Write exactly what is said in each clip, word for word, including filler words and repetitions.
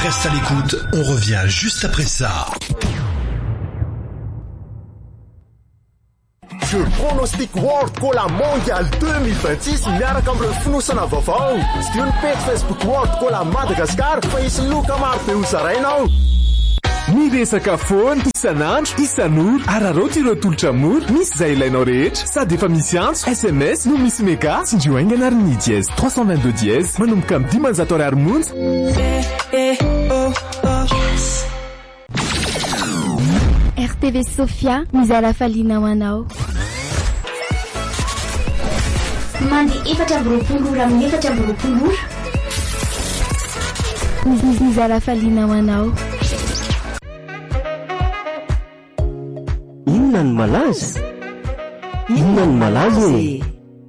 Reste à l'écoute, on revient juste après ça. Jeu pronostic World Cola Mondial deux mille vingt-six miaraka am'ireo finosana vaovao. Tsy dio ny page Facebook World Cola Madagascar fa isy loka maro be hozarainao. Miresaka foana isan'andro isan'olo araroty ireo tolotra mora misy izay ilainao rehetra sady efa misy antso S M S no misy mega sindrio aingana ary ny dièse trois cent vingt-deux dièse manomboka amin'ny dimanjato ariary monja. R T V Sofia mizara falina ho anao. Mandy efatra amby roapolo ora amin'ny efatra amby roapolo ora. Mizara falina ho anao. Inona ny malaza? Inona ny malaza e?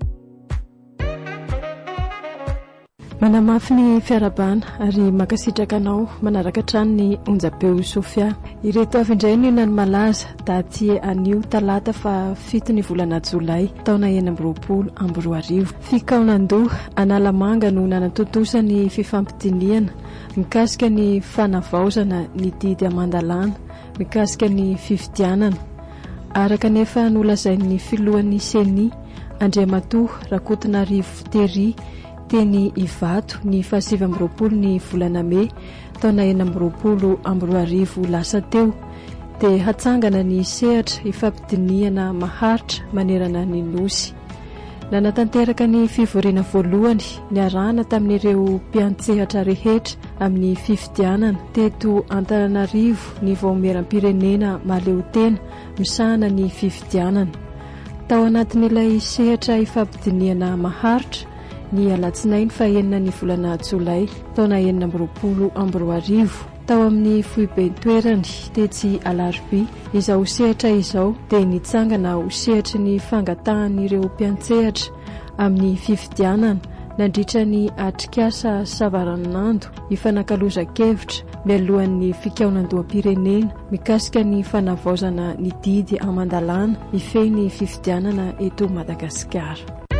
Manamafy ny fiarabana ary makasitraka anao manaraka trano ny onjapeo Sofia. Ireto avy indray ny inona ny malaza daty anio talata fa fito ny volana Jolay taona enina amby roapolo amby roa arivo. Fikaonandoha Analamanga no nanatotosa ny fifampidiniana mikasika ny fanavaozana ny didy Amandalana mikasika ny fifidianana. Araka nefa nolazain'ny filohan'ny Seni Andriamatoa Rakotonarivo Tery teny Ivato ny fahasivy amby roapolo ny volana May taona enina amby roapolo amby roa arivo lasa teo dia hatsangana ny sehatra ifampidiniana maharitra manerana ny nosy. Nanatanteraka ny fivoriana voalohany niarahana tamin'ireo mpiantsehatra rehetra amin'ny fifidianana teto Antananarivo ny vaomeram-pirenena mahaleo tena misahana ny fifidianana. Tao anatin'ilay sehatra ifampidiniana maharitra ny alatsinainy fa enina ny volana Jolay taona enina amby roapolo amby roa arivo tao amin'ny foibentoerany tetsy Alarbi. Izao sehatra izao dia nitsangana ho sehatry ny fangatahan'ireo mpiantsehatra amin'ny fifidianana nandritra ny atrikasa Savaranando ifanankalozan-kevitra mialohan'ny fikaonandoham-pirenena mikasika ny fanavaozana ny didy Amandalana mifehy ny fifidianana eto Madagasikara.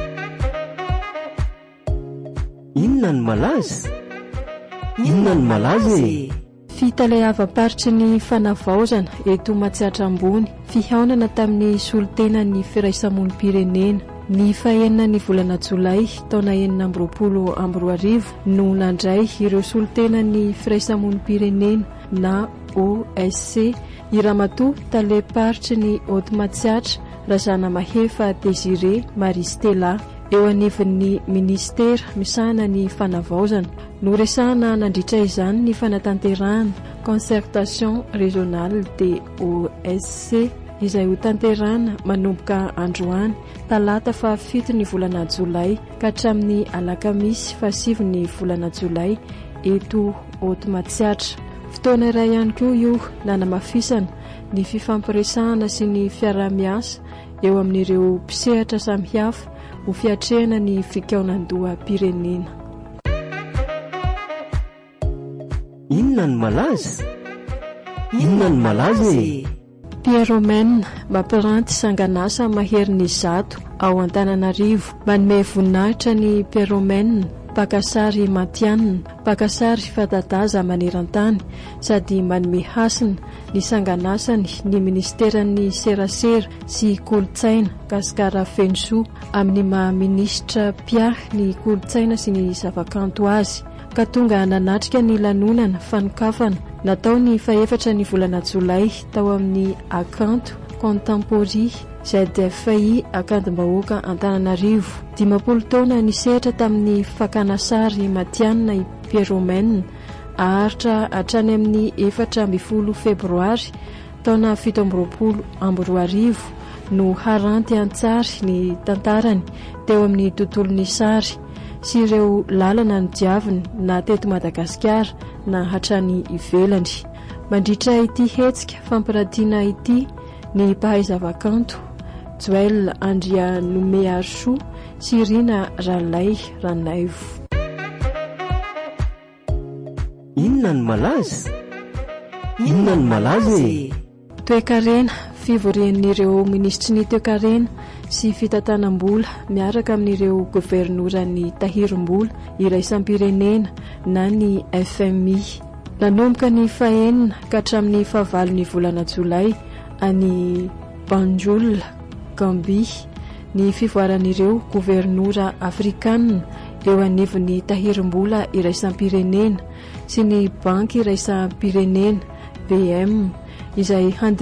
Inona ny malaza? Inona ny malaza e? Fitale avaparitry ny fanavaozana eto Matsiatra ambony fihaonana tamin'ny solontenan'ny firaisamonim-pirenena ny fahenina ny volana Jolay taona enina amby roapolo amby roa arivo no nandray ireo solontenan'ny firaisamonim-pirenena na O S C Iramatoa taleparitry ny Haute Matsiatra Razana Mahefa Désiré Marie Stella eo anivon'ny ministera misahana ny fanavaozana. Noresahana nandritra izany ny fanatanterahana concertation régionale de O S C izay ho tanterahana manomboka androany talata fa fito ny volana Jolay ka hatramin'ny alakamisy fa sivy ny volana Jolay eto Haute Matsiatra. Fotoana iray ihany koa io nanamafisana ny fifampiresahana sy ny fiarah-miasa eo amin'ireo mpisehatra samihafa ho fiatrehana ny fikaonandoham-pirenena. Inona ny malaza? Inona ny malaza e? Pierre Romaine mampiranty sanganasa mahery ny zato ao Antananarivo manome voninahitra ny Pierre Romaine pakasary matianina pakasary fadadaza maneran-tany sady manome hasina ny sanganasany ny ministeran'ny serasera sy kolotsaina Gaspard Fenso amin'ny maha-ministra Pia ny kolotsaina sy ny zavakanto azy ka tonga nanatrika ny lanonana fanokafana natao ny faefatra ny volana Jolay tao amin'ny akanto contempory Z F I akantom-bahoaka Antananarivo. Dimampolo taona nisehatra tamin'ny fakanasary matianina i Pierre Romaine aharitra hatrany amin'ny efatra amby folo febroary taona fito amby roapolo amby roa arivo no haranty antsary ny tantarany teo amin'ny tontolon'ny sary sy ireo lalana ny diaviny na teto Madagasikara na hatrany ivelany. Mandritra ity hetsika fampiratiana ity ny mpahay zavakanto Joël Andria Nome Archou sy Rina Ralay Ranaivo. Inona ny malaza? Inona ny malaza e? Toe-karena fivorian'ireo ministry ny toe-karena sy fitantanam-bola miaraka amin'ireo governoran'ny tahirom-bola iraisam-pirenena na ny F M I nanomboka ny fahenina ka hatramin'ny fahavalo ny volana jolay any Banjul Gambie ny fivoaran'ireo gouvernoura afrikanina eo anivon'ny tahirim-bola iraisam-pirenena sy ny banky iraisam-pirenena B M izay